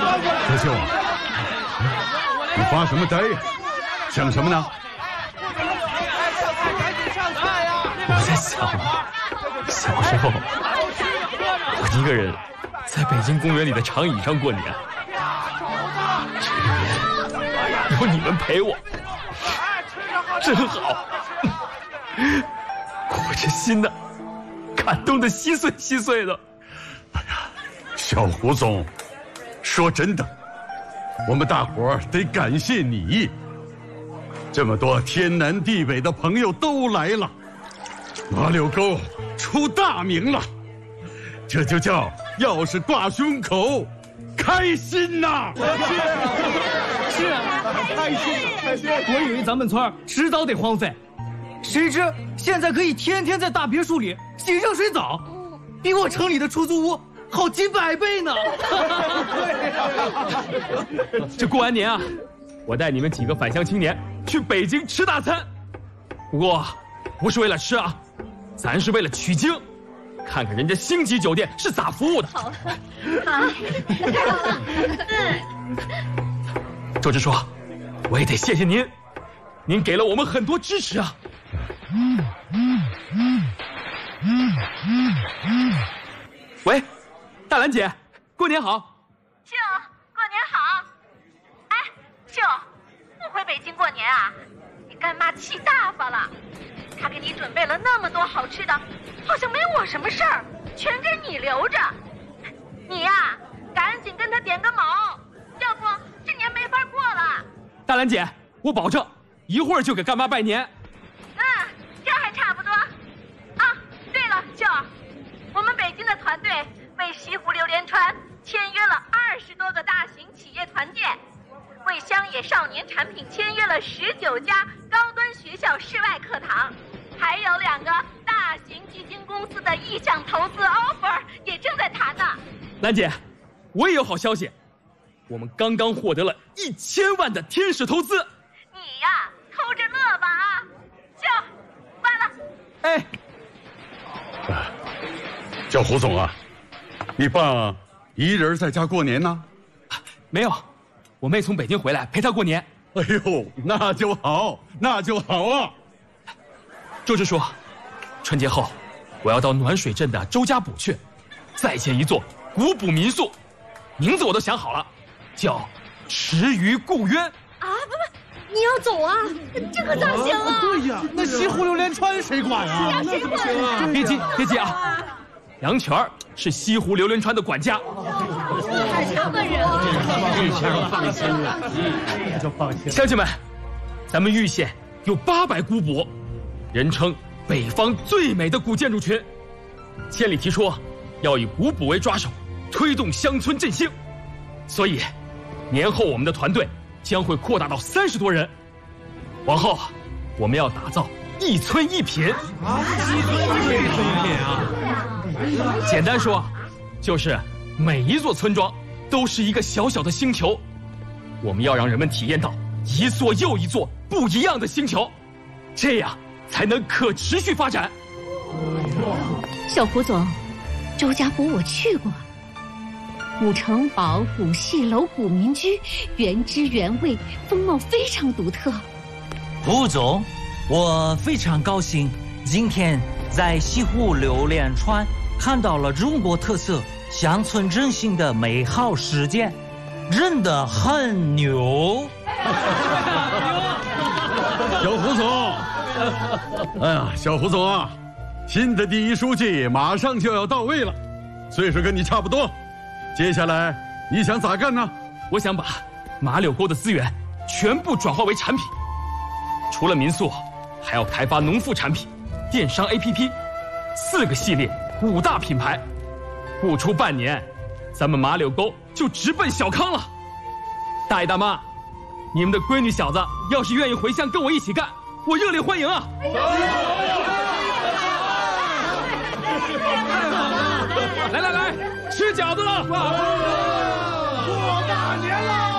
德秀，你发什么呆呀？想什么呢？ 我在想，小时候我一个人在北京公园里的长椅上过年，这个年有你们陪我，真好。我这心呐，感动得稀碎稀碎的。 哎呀，小胡总，说真的，我们大伙儿得感谢你。这么多天南地北的朋友都来了，马柳沟出大名了，这就叫钥匙挂胸口，开心呐！ 是啊，开心！我以为咱们村迟早得荒废，谁知现在可以天天在大别墅里洗热水澡，比我城里的出租屋好几百倍呢！ 这过完年啊，我带你们几个返乡青年去北京吃大餐。不过，不是为了吃啊，咱是为了取经，看看人家星级酒店是咋服务的。 好， 周支书，我也得谢谢您，您给了我们很多支持啊。喂，大兰姐，过年好。 秀，过年好。哎，秀，不回北京过年啊？你干妈气大发了，她给你准备了那么多好吃的，好像没我什么事儿，全给你留着。你呀，赶紧跟她点个卯，要不这年没法过了。 大兰姐，我保证一会儿就给干妈拜年。 这还差不多。啊，对了，秀，我们北京的团队为西湖榴莲川签约了20多个大型企业团建，为乡野少年产品签约了19家高端学校室外课堂，还有2个大型基金公司的意向投资 offer 也正在谈呢。 兰姐，我也有好消息，我们刚刚获得了1000万的天使投资。 你呀，偷着乐吧啊！秀，挂了。 哎， 叫胡总啊，你爸一人在家过年呢？ 没有，我妹从北京回来陪她过年。 哎呦，那就好，那就好啊！ 周支书，春节后我要到暖水镇的周家堡去，再建一座古朴民宿，名字我都想好了，叫池鱼故渊。 啊，不，你要走啊？这可咋行啊？ 对呀，那西湖榴莲川谁管啊？ 谁管啊？ 别急，别急啊！杨全是西湖榴莲川的管家。 什么人啊？ 乡亲们，咱们玉县有800古堡，人称北方最美的古建筑群。县里提出要以古堡为抓手，推动乡村振兴，所以年后我们的团队将会扩大到30多人。往后我们要打造一村一品。简单说，就是每一座村庄都是一个小小的星球，我们要让人们体验到一座又一座不一样的星球，这样才能可持续发展。 小胡总，周家堡我去过，古城堡、古戏楼、古民居，原汁原味，风貌非常独特。 胡总，我非常高兴，今天在西湖榴莲川看到了中国特色乡村振兴的美好实践，真的很牛。 小胡总，哎呀，小胡总啊，新的第一书记马上就要到位了，岁数跟你差不多，接下来你想咋干呢？ 我想把马柳沟的资源全部转化为产品，除了民宿，还要开发农副产品、电商 APP，4个系列，5大品牌，不出半年，咱们马柳沟就直奔小康了。大爷大妈，你们的闺女小子要是愿意回乡跟我一起干，我热烈欢迎啊！来来来，吃饺子了！ 过大年了！